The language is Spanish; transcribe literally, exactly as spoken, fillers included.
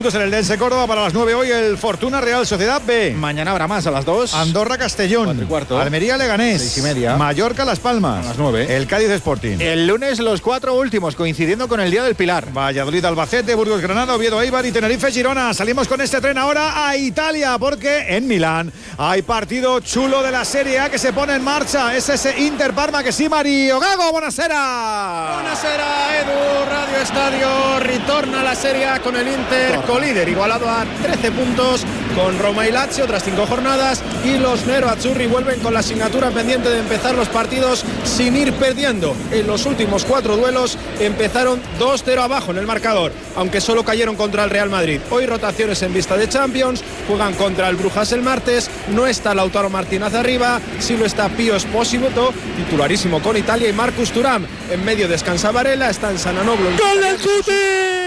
En el Dense Córdoba para las nueve hoy el Fortuna Real Sociedad B. Mañana habrá más a las dos. Andorra Castellón. Almería Leganés. Seis y media. Mallorca Las Palmas. A las nueve. El Cádiz Sporting. El lunes los cuatro últimos, coincidiendo con el Día del Pilar. Valladolid Albacete, Burgos Granada, Oviedo Eibar y Tenerife Girona. Salimos con este tren ahora a Italia porque en Milán hay partido chulo de la Serie A que se pone en marcha. Es ese Inter Parma que sí, Mario Gago. Buonasera. Buonasera, Edu. Radio Estadio. Ritorna la Serie A con el Inter, colíder, igualado a trece puntos con Roma y Lazio tras cinco jornadas, y los Nero-Azzurri vuelven con la asignatura pendiente de empezar los partidos sin ir perdiendo. En los últimos cuatro duelos empezaron dos cero abajo en el marcador, aunque solo cayeron contra el Real Madrid. Hoy rotaciones en vista de Champions, juegan contra el Brujas el martes. No está Lautaro Martínez arriba, sí lo está Pio Esposito, titularísimo con Italia, y Marcus Thuram. En medio descansa Varela, está en Sananoglu. ¡Gol del Cuti!